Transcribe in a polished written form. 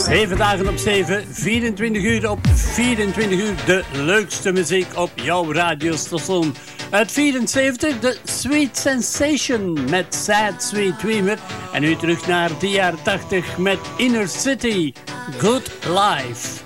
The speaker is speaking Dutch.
7 dagen op 7, 24 uur op 24 uur. De leukste muziek op jouw radiostation. Uit 74, de Sweet Sensation met Sad Sweet Dreamer. En nu terug naar de jaren 80 met Inner City, Good Life.